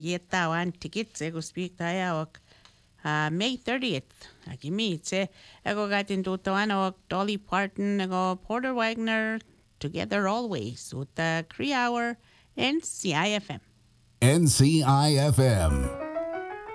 Yetawan tickets ego speak tayawak May 30th. Agimi ego gatin tutawan Dolly Parton ego Porter Wagner together always with the 3 hour and CIFM. NCIFM.